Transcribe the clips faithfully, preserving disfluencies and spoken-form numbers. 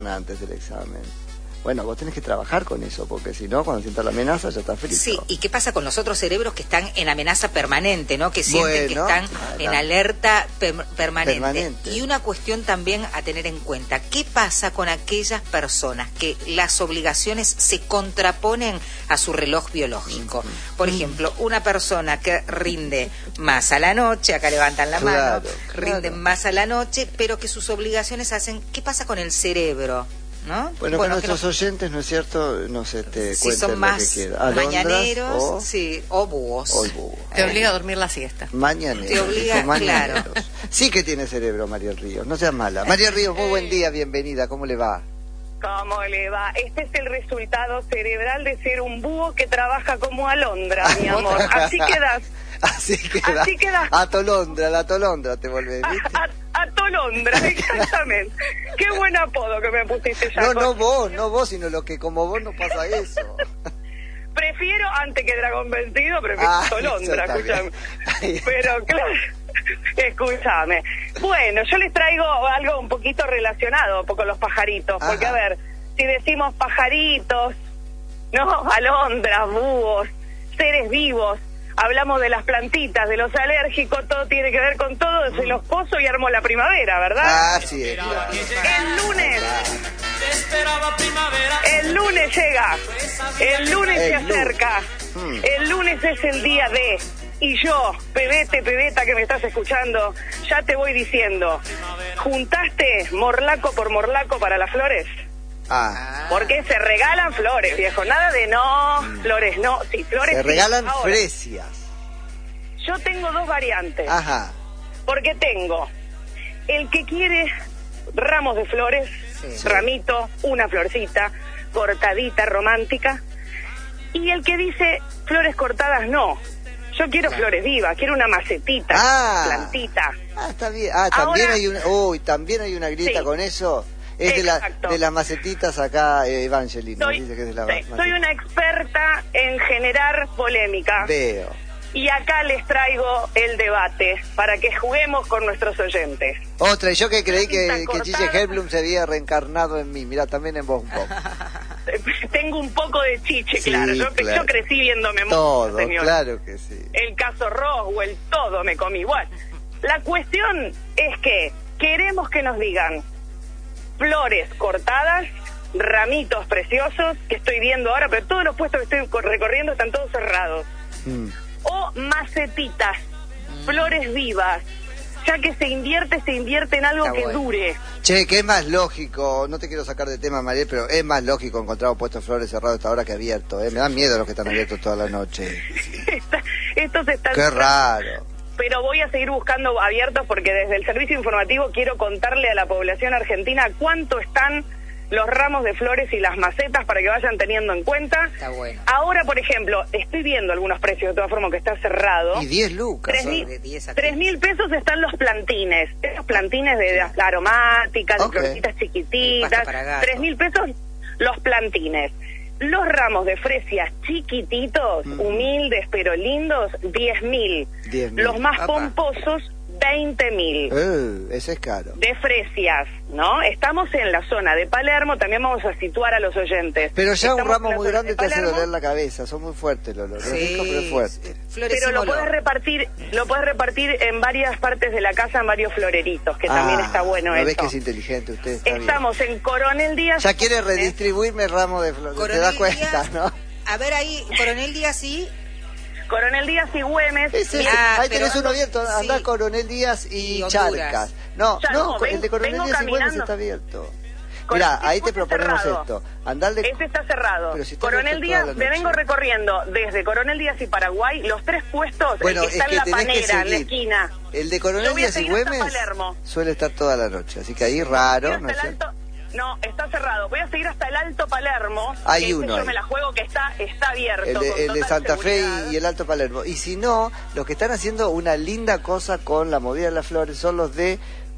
semana antes del examen. Bueno, vos tenés que trabajar con eso, porque si no, cuando sientas la amenaza ya está frito. Sí, ¿y qué pasa con los otros cerebros que están en amenaza permanente, ¿no? Que sienten bueno, que están adelante. en alerta per permanente. permanente. Y una cuestión también a tener en cuenta, ¿qué pasa con aquellas personas que las obligaciones se contraponen a su reloj biológico? Por ejemplo, una persona que rinde más a la noche, acá levantan la claro, mano, claro. rinden más a la noche, pero que sus obligaciones hacen... ¿Qué pasa con el cerebro? ¿No? Bueno, bueno, que que nuestros no, oyentes, ¿no es cierto? Nos este, si cuenten son más lo que quieran. mañaneros, o, sí, o búhos. o el búho. Te obliga a dormir la siesta. Mañaneros. Te obliga, dijo, mañaneros. claro. Sí que tiene cerebro, María Ríos. No seas mala. María Ríos, muy buen día, bienvenida. ¿Cómo le va? ¿Cómo le va? Este es el resultado cerebral de ser un búho que trabaja como alondra, mi amor. Así quedas. Así queda. Así queda. Atolondra, la atolondra te volvés, ¿viste? A, a, atolondra, exactamente. Qué buen apodo que me pusiste ya. No, con... no vos, no vos, sino lo que como vos no pasa eso. Prefiero, antes que dragón vencido, prefiero Ah, atolondra, eso está escúchame. bien. Pero claro, escúchame. Bueno, yo les traigo algo un poquito relacionado con los pajaritos, porque Ajá. a ver, si decimos pajaritos, no, alondras, búhos, seres vivos, hablamos de las plantitas, de los alérgicos, todo tiene que ver con todo, se los pozo y armo la primavera, ¿verdad? Ah, sí, es claro. El lunes, el lunes llega, el lunes El se lunes. acerca, Hmm. el lunes es el día de, y yo, pebete, pebeta que me estás escuchando, ya te voy diciendo, ¿juntaste morlaco por morlaco para las flores? Ah, Porque se regalan flores, viejo, nada de no, flores no, sí, flores se sí. regalan Ahora, fresias. yo tengo dos variantes, Ajá. porque tengo el que quiere ramos de flores, Sí. ramito, una florcita, cortadita, romántica, y el que dice flores cortadas no, yo quiero Claro. flores vivas, quiero una macetita, Ah. plantita. Ah, está bien. Ah, también Ahora- hay una, uy, también hay una grieta Sí. con eso. Es de, la, Exacto. de las macetitas acá, eh, Evangeline, nos Soy, dice que es de la sí, macetita. soy una experta en generar polémica. Veo. Y acá les traigo el debate para que juguemos con nuestros oyentes. Otra, y yo que creí que, Está que Chiche cortada. Hellblum se había reencarnado en mí. Mira, también en vos un poco. Tengo un poco de chiche, Sí, claro. Yo, claro. yo crecí viéndome mucho, Todo, señor. claro que sí. El caso Roswell, todo me comí igual. La cuestión es que queremos que nos digan flores cortadas, ramitos preciosos, que estoy viendo ahora, pero todos los puestos que estoy recorriendo están todos cerrados. Mm. O macetitas, flores vivas, ya que se invierte, se invierte en algo Está que bueno. dure. Che, que es más lógico, no te quiero sacar de tema, Mariel, pero es más lógico encontrar un puesto de flores cerrado a esta hora que abierto, ¿eh? Me dan miedo los que están abiertos toda la noche. Esta- Estos están... Qué raro. Pero voy a seguir buscando abiertos porque desde el servicio informativo quiero contarle a la población argentina cuánto están los ramos de flores y las macetas para que vayan teniendo en cuenta. Está bueno. Ahora, por ejemplo, estoy viendo algunos precios de todas formas que está cerrado. Y diez lucas. Tres ¿eh? mil, de diez a tres mil pesos están los plantines, esos plantines de, de aromáticas, de Ok. florecitas El chiquititas, pasto para gato. tres mil pesos los plantines. Los ramos de fresias chiquititos, Mm. humildes pero lindos, diez mil. diez mil. Los más Papá. pomposos, veinte mil. Eh, ese es caro. De fresias, ¿no? Estamos en la zona de Palermo, también vamos a situar a los oyentes. Pero ya un Estamos ramo en la muy zona grande de te hace Palermo, doler la cabeza, son muy fuertes los olores. Sí, Rico, pero es fuerte. Flores Pero sin lo olor. puedes repartir, lo puedes repartir en varias partes de la casa, en varios floreritos, que Ah, también está bueno ¿no eso. ves que es inteligente usted? Está bien. Estamos en Coronel Díaz. Ya quiere redistribuirme el ramo de flores, te Coronel das cuenta, Díaz, ¿no? A ver ahí, Coronel Díaz, sí. Coronel Díaz y Güemes. Ese, Ah, ahí pero tenés uno abierto, sí. andá Coronel Díaz y, Y Honduras. Charcas. No, Ya, no, no, el ven- de Coronel vengo Díaz y Güemes caminando. está abierto. Con- Mirá, ahí te este está proponemos cerrado. esto. Andale. Este está cerrado. Pero si está Coronel abierto Díaz, toda la me noche. vengo recorriendo desde Coronel Díaz y Paraguay, los tres puestos, Bueno, el que está es en la que tenés que panera, en la seguir. esquina. El de Yo Coronel voy a Díaz y seguir hasta Güemes Palermo. suele estar toda la noche, así que ahí Voy raro, hasta ¿no el es cierto? alto- No, está cerrado. Voy a seguir hasta el Alto Palermo. Hay que ese uno yo ahí. me la juego que está, está abierto. El de, con el de total Santa Fe seguridad. y, y el Alto Palermo. Y si no, los que están haciendo una linda cosa con la movida de las flores son los de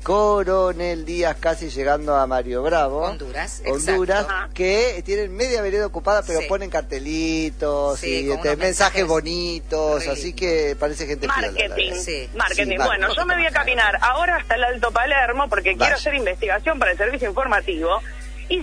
Coronel Díaz, casi llegando a Mario Bravo. Honduras, Honduras, exacto. que tienen media vereda ocupada, pero Sí. ponen cartelitos Sí, y con este, unos mensajes mensajes bonitos, re así lindos. que parece gente piola, la Marketing, verdad. Sí. marketing. Sí, bueno, mar- yo me voy a caminar ahora hasta el Alto Palermo porque Vaya. quiero hacer investigación para el servicio informativo